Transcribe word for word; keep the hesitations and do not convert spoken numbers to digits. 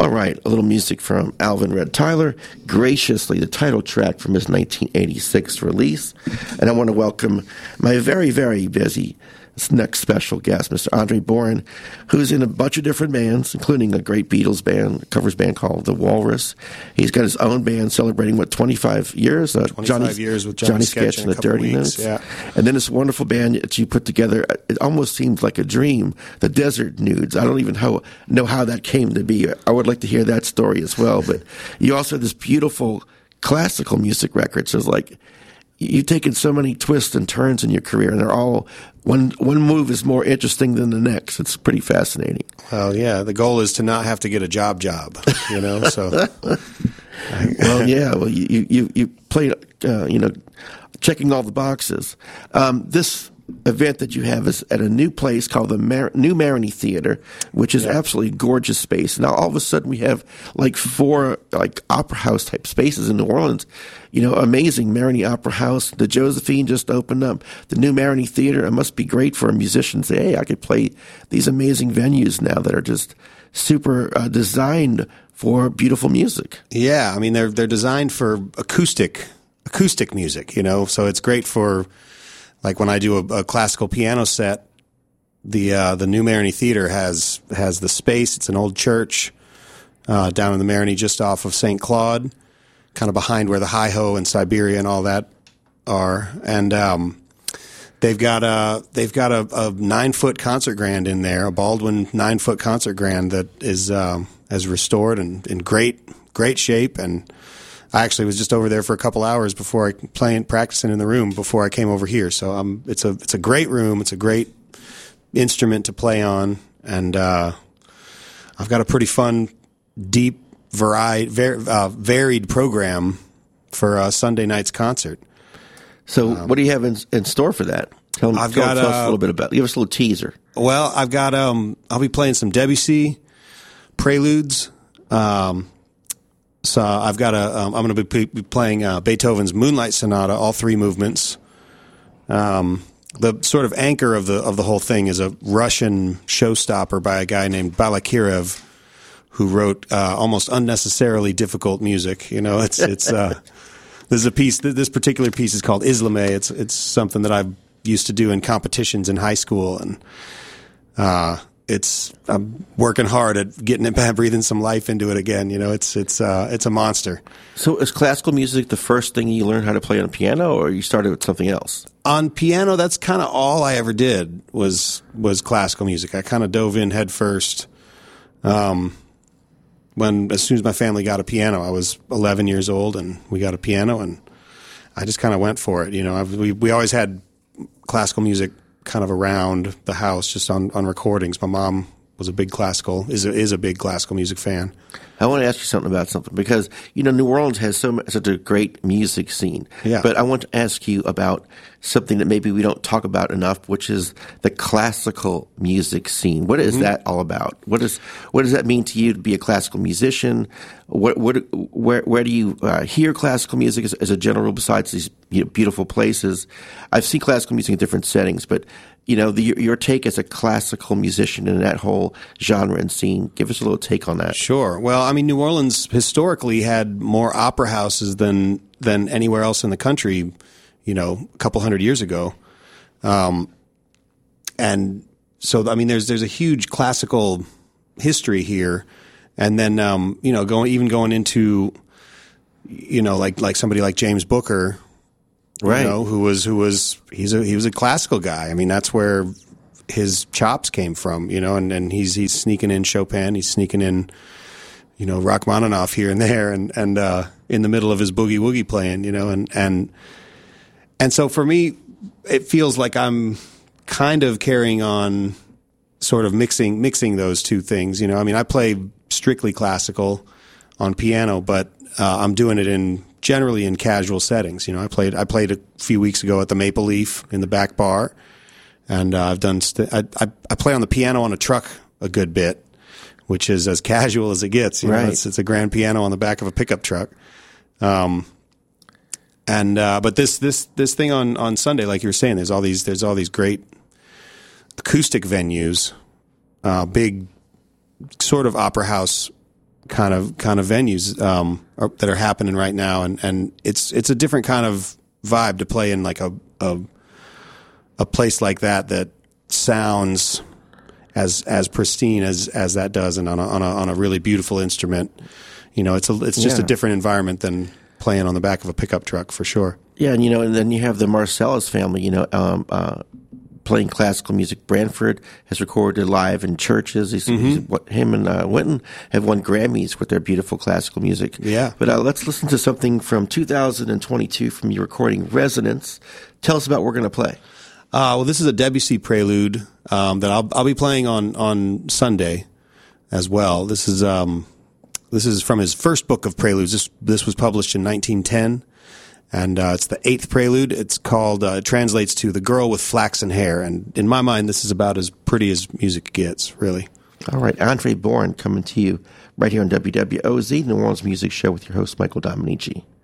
All right, a little music from Alvin Red Tyler, graciously the title track from his nineteen eighty-six release. And I want to welcome my very, very busy next special guest, Mister Andre Boren, who's in a bunch of different bands, including a great Beatles band, a covers band called The Walrus. He's got his own band celebrating, what, twenty-five years? Uh, twenty-five Johnny, years with Johnny, Johnny Sketch, Sketch and the Dirty weeks, Notes. yeah. And then this wonderful band that you put together, it almost seems like a dream, the Desert Nudes. I don't even how, know how that came to be. I would like to hear that story as well. But you also have this beautiful classical music record. So it's like, you've taken so many twists and turns in your career, and they're all one one move is more interesting than the next. It's pretty fascinating. Well, yeah, the goal is to not have to get a job job, you know. So, well, yeah, well, you you you played, uh, you know, checking all the boxes. Um, this event that you have is at a new place called the Mar- New Marigny Theater, which is yeah. absolutely gorgeous space. Now, all of a sudden, we have like four like opera house type spaces in New Orleans. You know, amazing. Marigny Opera House, the Josephine just opened up, the New Marigny Theater. It must be great for a musician to say, hey, I could play these amazing venues now that are just super uh, designed for beautiful music. Yeah, I mean they're they're designed for acoustic acoustic music, you know. So it's great for, like, when I do a, a classical piano set. The uh, the New Marigny Theater has has the space. It's an old church uh, down in the Marigny, just off of Saint Claude, kind of behind where the Hi-Ho and Siberia and all that are. And um, they've got a they've got a, a nine foot concert grand in there, a Baldwin nine foot concert grand that is um, as restored and in great great shape. And I actually was just over there for a couple hours before I playing practicing in the room before I came over here. So um, it's a it's a great room. It's a great instrument to play on, and uh, I've got a pretty fun, deep, varied, var- uh, varied program for uh, Sunday night's concert. So, Um, what do you have in, in store for that? Tell, I've tell, got, tell us a uh, little bit about it. Give us a little teaser. Well, I've got um, I'll be playing some Debussy preludes. Um, so I've got a um, I'm going to be, be playing uh, Beethoven's Moonlight Sonata, all three movements. Um, the sort of anchor of the of the whole thing is a Russian showstopper by a guy named Balakirev, who wrote uh, almost unnecessarily difficult music. You know, it's it's uh, there's a piece. This particular piece is called Islame. It's it's something that I used to do in competitions in high school, and uh, it's I'm working hard at getting it back, breathing some life into it again. You know, it's it's uh, it's a monster. So, is classical music the first thing you learned how to play on a piano, or you started with something else? On piano, that's kind of all I ever did was was classical music. I kind of dove in head first. Um, when as soon as my family got a piano, I was eleven years old, and we got a piano, and I just kind of went for it. You know, I've, we we always had classical music kind of around the house, just on, on recordings. My mom was a big classical is a, is a big classical music fan. I want to ask you something about something because, you know, New Orleans has so much, such a great music scene. Yeah. But I want to ask you about something that maybe we don't talk about enough, which is the classical music scene. What is mm-hmm. that all about? What is what does that mean to you to be a classical musician? What, what where where do you uh, hear classical music as, as a general besides these, you know, beautiful places? I've seen classical music in different settings, but you know, the, your take as a classical musician in that whole genre and scene. Give us a little take on that. Sure. Well, I mean, New Orleans historically had more opera houses than than anywhere else in the country, you know, a couple hundred years ago. Um, and so, I mean, there's there's a huge classical history here. And then, um, you know, going even going into, you know, like like somebody like James Booker, right? You know, who was who was he's a he was a classical guy. I mean, that's where his chops came from, you know, and, and he's he's sneaking in Chopin, he's sneaking in, you know, Rachmaninoff here and there, and and uh, in the middle of his boogie woogie playing, you know, and and and so for me, it feels like I'm kind of carrying on, sort of mixing mixing those two things, you know. I mean, I play strictly classical on piano, but uh, I'm doing it in generally in casual settings. You know, I played I played a few weeks ago at the Maple Leaf in the back bar, and uh, I've done st- I, I I play on the piano on a truck a good bit, which is as casual as it gets. You know, right. it's, it's a grand piano on the back of a pickup truck. Um, and uh, but this this this thing on, on Sunday, like you were saying, there's all these there's all these great acoustic venues, uh, big sort of opera house kind of kind of venues um, are, that are happening right now, and, and it's it's a different kind of vibe to play in like a a, a place like that that sounds as as pristine as as that does, and on a on a, on a really beautiful instrument. You know, it's a it's just Yeah. a different environment than playing on the back of a pickup truck for sure. Yeah, and you know, and then you have the Marcellus family. You know, um, uh, playing classical music. Branford has recorded live in churches. He's, Mm-hmm. he's, what, him and uh, Winton have won Grammys with their beautiful classical music. Yeah. But uh, let's listen to something from two thousand twenty-two from your recording Resonance. Tell us about what we're going to play. Uh, well, this is a Debussy prelude um, that I'll I'll be playing on on Sunday as well. This is um this is from his first book of preludes. This this was published in nineteen ten. And uh, it's the eighth prelude. It's called, uh, it translates to The Girl with Flaxen Hair. And in my mind, this is about as pretty as music gets, really. All right, Andre Bourne coming to you right here on W W O Z, New Orleans Music Show with your host, Michael Dominici.